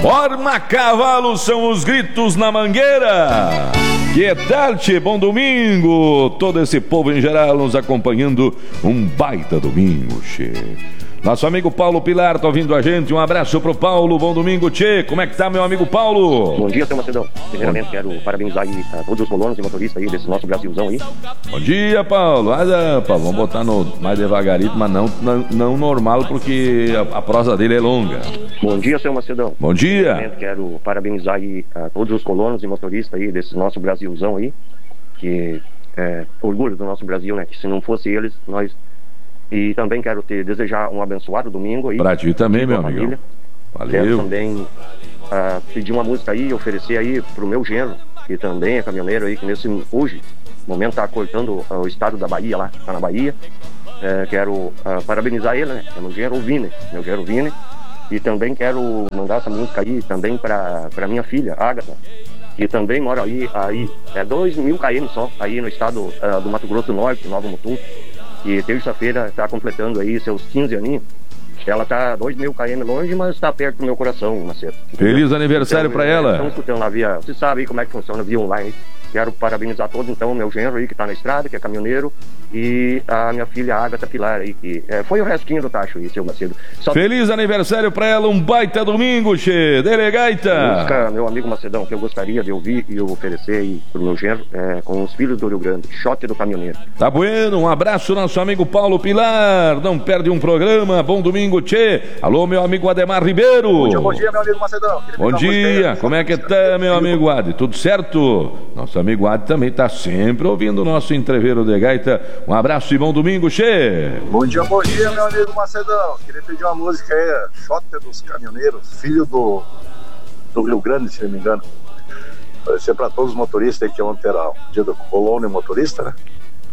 Forma cavalo são os gritos na mangueira. Que tal, tchê? Bom domingo. Todo esse povo em geral nos acompanhando. Um baita domingo, tchê. Nosso amigo Paulo Pilar tá ouvindo a gente. Um abraço pro Paulo. Bom domingo, tchê. Como é que tá, meu amigo Paulo? Bom dia, seu Macedão. Primeiramente, quero parabenizar aí a todos os colonos e motoristas aí desse nosso Brasilzão aí. Bom dia, Paulo. Paulo, vamos botar mais devagarito, mas não normal, porque a prosa dele é longa. Bom dia, seu Macedão. Bom dia. Primeiramente, quero parabenizar aí a todos os colonos e motoristas aí desse nosso Brasilzão aí, que é orgulho do nosso Brasil, né? Que se não fosse eles, nós... E também quero desejar um abençoado domingo aí. Pra ti também, meu amigo. Valeu. Quero também pedir uma música aí, oferecer aí pro meu genro, que também é caminhoneiro aí, que hoje, no momento tá cortando o estado da Bahia lá, tá na Bahia. Quero parabenizar ele, né? É meu genro Vini. E também quero mandar essa música aí também pra minha filha, Ágata, que também mora aí 2.000 km só, aí no estado do Mato Grosso do Norte, Nova Mutum. E terça-feira está completando aí seus 15 aninhos. Ela está 2.000 km longe, mas está perto do meu coração, Macedo. Feliz aniversário para ela. Estamos escutando lá via... Você sabe aí como é que funciona via online. Quero parabenizar todos, então, o meu genro aí que está na estrada, que é caminhoneiro, e a minha filha Ágata Pilar aí, que foi o restinho do tacho aí, seu Macedo. Feliz aniversário para ela, um baita domingo, che, Delegaita. Música, meu amigo Macedão, que eu gostaria de ouvir e oferecer aí pro meu genro, com os filhos do Rio Grande, Shot do Caminhoneiro. Tá bueno, um abraço, nosso amigo Paulo Pilar, não perde um programa, bom domingo, che. Alô, meu amigo Ademar Ribeiro. Bom dia, meu amigo Macedão. Bom dia, como é que tá, meu amigo Adi? Tudo certo? Nosso amigo Adi também tá sempre ouvindo o nosso entreveiro de gaita. Um abraço e bom domingo, che. Bom dia, meu amigo Macedão. Queria pedir uma música aí, Shot dos Caminhoneiros, filho do Rio Grande, se não me engano. Vai ser para todos os motoristas aí, que ontem era o dia do colono e motorista, né?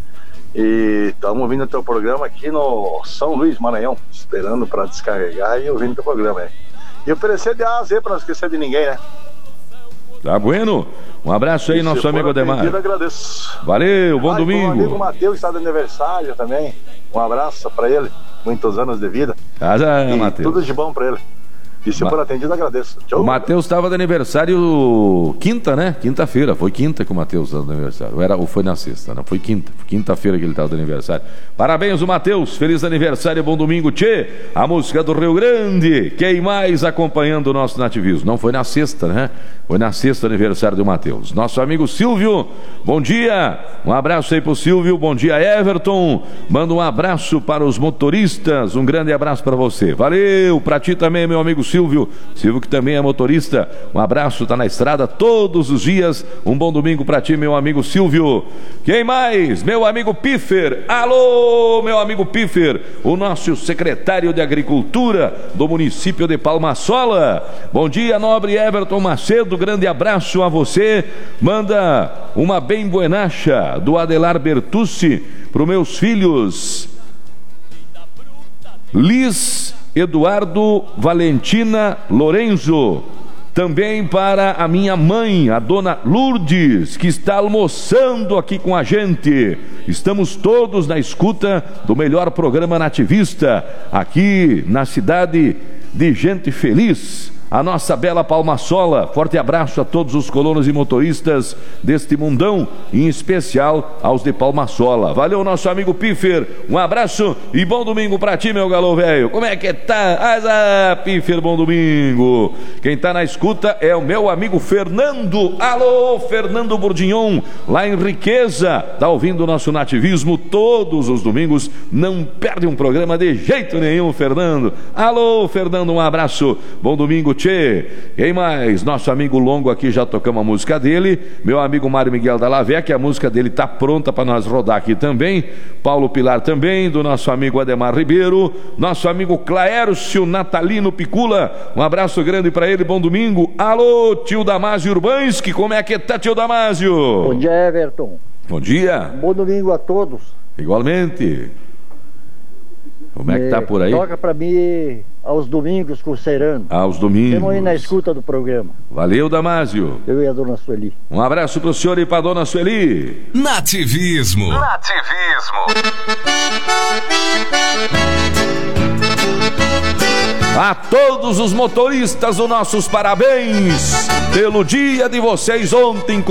E estamos ouvindo o teu programa aqui no São Luís, Maranhão, esperando para descarregar e ouvindo o teu programa aí. E oferecer de asa aí para não esquecer de ninguém, né? Tá bueno? Um abraço aí, nosso amigo Ademar. Eu agradeço. Valeu, bom domingo. Meu amigo Matheus está de aniversário também. Um abraço para ele. Muitos anos de vida. Matheus. Tudo de bom para ele. E se for atendido, agradeço. Tchau. O Matheus estava de aniversário quinta, né? Quinta-feira. Foi quinta que o Matheus estava de aniversário. Ou foi na sexta? Não, foi quinta. Quinta-feira que ele estava de aniversário. Parabéns, o Matheus. Feliz aniversário, bom domingo, tchê. A música do Rio Grande. Quem mais acompanhando o nosso nativismo? Não foi na sexta, né? Foi na sexta aniversário do Matheus. Nosso amigo Silvio, bom dia. Um abraço aí pro Silvio. Bom dia, Everton. Manda um abraço para os motoristas. Um grande abraço para você. Valeu. Para ti também, meu amigo Silvio que também é motorista, um abraço, tá na estrada todos os dias, um bom domingo pra ti, meu amigo Silvio. Quem mais? Meu amigo Piffer. Alô, meu amigo Piffer, o nosso secretário de Agricultura do município de Palmasola. Bom dia, nobre Everton Macedo, grande abraço a você. Manda uma bem buenacha do Adelar Bertucci pro meus filhos Liz, Eduardo, Valentina, Lorenzo. Também para a minha mãe, a dona Lourdes, que está almoçando aqui com a gente. Estamos todos na escuta do melhor programa nativista aqui na cidade de Gente Feliz, a nossa bela Palmasola. Forte abraço a todos os colonos e motoristas deste mundão, em especial aos de Palmasola. Valeu, nosso amigo Piffer, um abraço e bom domingo pra ti, meu galo velho. Como é que tá? Piffer, bom domingo. Quem tá na escuta é o meu amigo Fernando. Alô, Fernando Bourdignon, lá em Riqueza, tá ouvindo o nosso nativismo todos os domingos, não perde um programa de jeito nenhum, Fernando. Alô, Fernando, um abraço, bom domingo, tchê. Quem mais? Nosso amigo Longo aqui, já tocamos a música dele. Meu amigo Mário Miguel da Lavé, que a música dele tá pronta para nós rodar aqui também. Paulo Pilar também, do nosso amigo Ademar Ribeiro. Nosso amigo Claércio Natalino Picula, um abraço grande para ele, bom domingo. Alô, tio Damásio Urbanski, como é que tá, tio Damásio? Bom dia, Everton. Bom dia. Bom domingo a todos. Igualmente. Como é que tá por aí? Toca pra mim aos domingos com o Serano. Aos domingos. Estamos aí na escuta do programa. Valeu, Damásio. Eu e a dona Sueli. Um abraço pro senhor e pra dona Sueli. Nativismo. A todos os motoristas, os nossos parabéns pelo dia de vocês ontem.